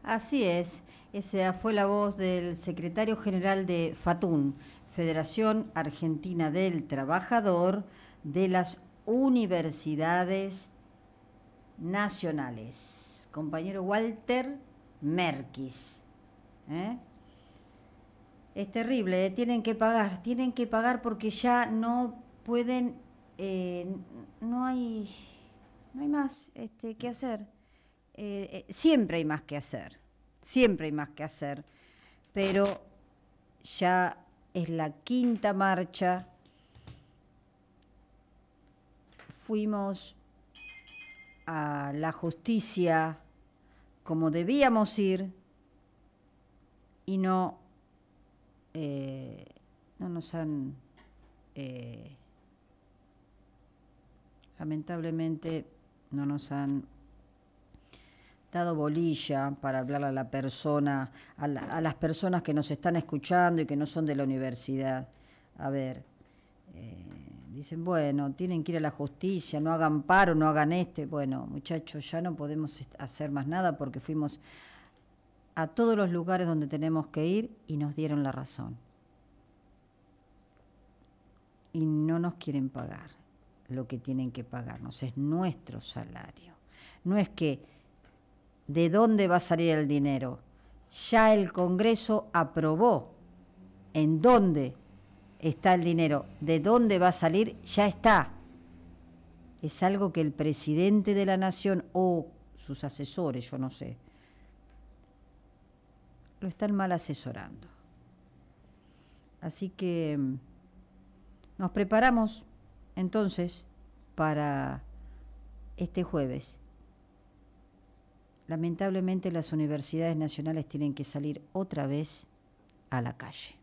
Así es, esa fue la voz del secretario general de FATUN, Federación Argentina del Trabajador, de las Universidades Nacionales. Compañero Walter Merkis. ¿Eh? Es terrible, tienen que pagar porque ya no pueden, no hay, no hay más que hacer. Siempre hay más que hacer, siempre hay más que hacer, pero ya es la quinta marcha, fuimos a la justicia como debíamos ir y no nos han, lamentablemente, no nos han dado bolilla para hablar a la persona, a las personas que nos están escuchando y que no son de la universidad. A ver, dicen, bueno, tienen que ir a la justicia, no hagan paro, no hagan Bueno, muchachos, ya no podemos hacer más nada porque fuimos a todos los lugares donde tenemos que ir y nos dieron la razón. Y no nos quieren pagar lo que tienen que pagarnos, es nuestro salario. No es que de dónde va a salir el dinero. Ya el Congreso aprobó en dónde está el dinero, de dónde va a salir, ya está. Es algo que el presidente de la Nación o sus asesores, yo no sé, lo están mal asesorando. Así que nos preparamos entonces para este jueves. Lamentablemente las universidades nacionales tienen que salir otra vez a la calle.